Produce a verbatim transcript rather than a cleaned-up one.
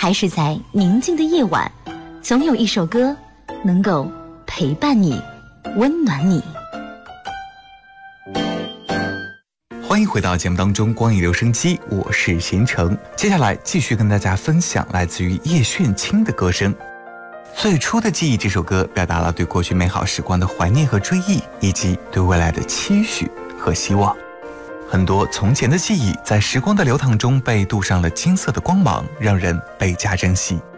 还是在宁静的夜晚，总有一首歌能够陪伴你，温暖你。 欢迎回到节目当中，光影留声机，我是贤成。接下来继续跟大家分享来自于叶炫清的歌声。最初的记忆这首歌表达了对过去美好时光的怀念和追忆，以及对未来的期许和希望。很多从前的记忆在时光的流淌中被镀上了金色的光芒，让人倍加珍惜。